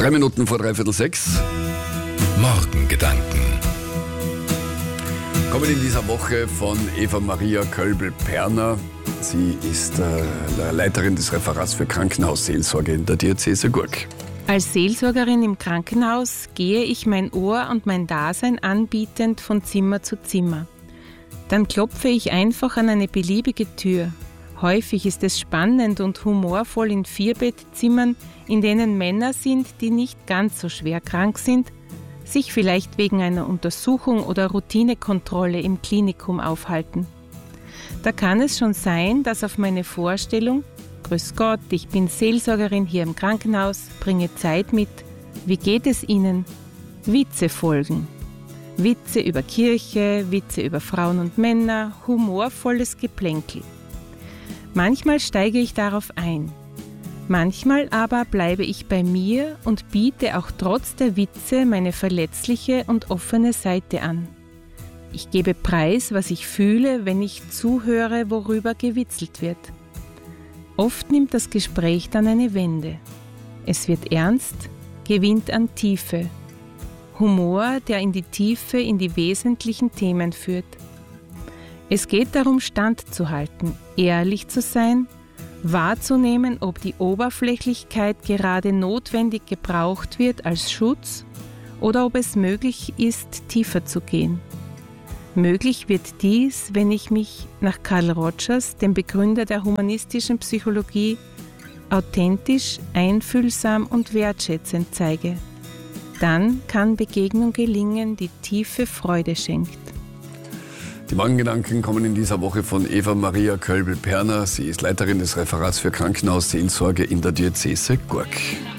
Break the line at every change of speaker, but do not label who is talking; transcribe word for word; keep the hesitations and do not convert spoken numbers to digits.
Drei Minuten vor dreiviertel sechs.
Morgengedanken.
Kommen in dieser Woche von Eva Maria Kölbel-Perner. Sie ist äh, Leiterin des Referats für Krankenhausseelsorge in der Diözese Gurk.
Als Seelsorgerin im Krankenhaus gehe ich mein Ohr und mein Dasein anbietend von Zimmer zu Zimmer. Dann klopfe ich einfach an eine beliebige Tür. Häufig ist es spannend und humorvoll in Vierbettsimmern, in denen Männer sind, die nicht ganz so schwer krank sind, sich vielleicht wegen einer Untersuchung oder Routinekontrolle im Klinikum aufhalten. Da kann es schon sein, dass auf meine Vorstellung, Grüß Gott, ich bin Seelsorgerin hier im Krankenhaus, bringe Zeit mit, wie geht es Ihnen? Witze folgen. Witze über Kirche, Witze über Frauen und Männer, humorvolles Geplänkel. Manchmal steige ich darauf ein. Manchmal aber bleibe ich bei mir und biete auch trotz der Witze meine verletzliche und offene Seite an. Ich gebe preis, was ich fühle, wenn ich zuhöre, worüber gewitzelt wird. Oft nimmt das Gespräch dann eine Wende. Es wird ernst, gewinnt an Tiefe. Humor, der in die Tiefe, in die wesentlichen Themen führt. Es geht darum, standzuhalten, ehrlich zu sein, wahrzunehmen, ob die Oberflächlichkeit gerade notwendig gebraucht wird als Schutz oder ob es möglich ist, tiefer zu gehen. Möglich wird dies, wenn ich mich nach Carl Rogers, dem Begründer der humanistischen Psychologie, authentisch, einfühlsam und wertschätzend zeige. Dann kann Begegnung gelingen, die tiefe Freude schenkt.
Die Morgengedanken kommen in dieser Woche von Eva Maria Kölbel-Perner. Sie ist Leiterin des Referats für Krankenhausseelsorge in der Diözese Gurk.